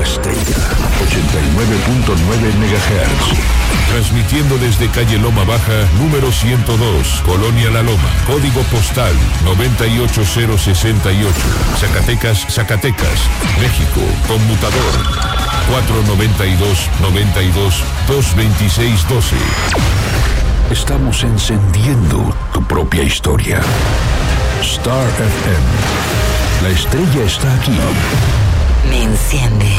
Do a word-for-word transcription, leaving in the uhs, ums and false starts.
Estrella ochenta y nueve punto nueve megahertz. Transmitiendo desde calle Loma Baja, número ciento dos, Colonia La Loma, código postal noventa y ocho cero sesenta y ocho, Zacatecas, Zacatecas, México, conmutador cuatro noventa y dos, noventa y dos, dos veintiséis doce. Estamos encendiendo tu propia historia. Star F M. La estrella está aquí. Me enciende.